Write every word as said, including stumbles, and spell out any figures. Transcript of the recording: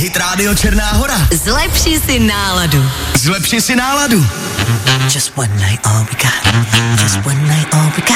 Hit Radio Černá Hora. Zlepši si náladu. Zlepši si náladu. Just one night all we got. Just one night all we got.